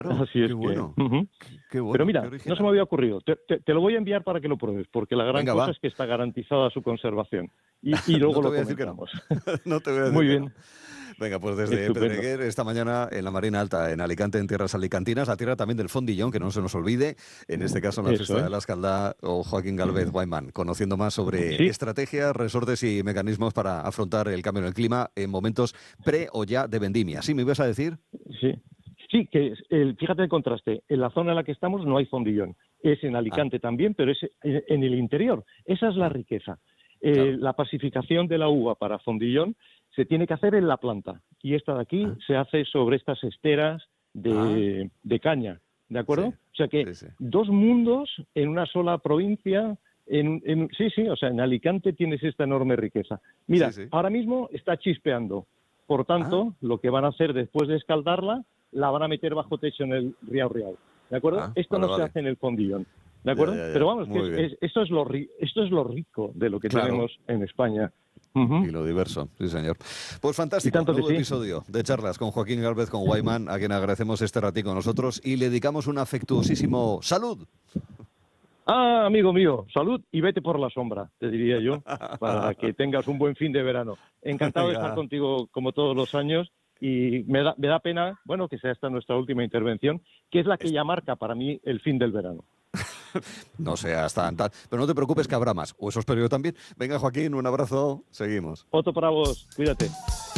Claro, Así es qué bueno. que... Ujú. Qué bueno, Pero mira, qué no original. se me había ocurrido. Te lo voy a enviar para que lo pruebes, porque la gran Venga, cosa va. es que está garantizada su conservación. Y No luego te lo voy a decir que no. comentamos. No te voy a decir Muy que no. bien, Venga, pues desde estupendo. Pedreguer, esta mañana en la Marina Alta, en Alicante, en tierras alicantinas, la tierra también del fondillón, que no se nos olvide, en este caso en la Eso fiesta de es. la Escaldá, o Joaquín Galvez Guayman, conociendo más sobre Sí, estrategias, resortes y mecanismos para afrontar el cambio en el clima en momentos pre o ya de vendimia. ¿Sí me ibas a decir? sí. Sí, fíjate el contraste. En la zona en la que estamos no hay fondillón. Es en Ah, Alicante también, pero es en el interior. Esa es la ah, riqueza. claro. La pacificación de la uva para fondillón se tiene que hacer en la planta. Y esta de aquí Ah, se hace sobre estas esteras ah, de caña. ¿De acuerdo? sí, O sea que sí, sí. dos mundos en una sola provincia. Sí, sí, o sea, en Alicante tienes esta enorme riqueza. Sí, Mira, sí. ahora mismo está chispeando. Por Ah, tanto, lo que van a hacer después de escaldarla, la van a meter bajo techo en el Riau Riau. ¿De acuerdo? ah, Esto vale, no se vale. hace en el fondillón. ¿De Ya, acuerdo? ya, Pero ya. vamos, que Muy bien. esto es lo rico de lo que Claro. tenemos en España. Y Ujú. lo diverso, sí señor. Pues Y fantástico, tanto que nuevo sí. episodio de charlas con Joaquín Gálvez, con Guayman, a quien agradecemos este ratico nosotros y le dedicamos un afectuosísimo salud. Ah, amigo mío, salud y vete por la sombra, te diría yo, para que tengas un buen fin de verano. Encantado de estar Venga. contigo como todos los años y me da pena, bueno, que sea esta nuestra última intervención, que es la que ya marca para mí el fin del verano. No seas tan tal, pero no te preocupes que habrá más, o eso espero yo también. Venga Joaquín, un abrazo, seguimos. Otro para vos, cuídate.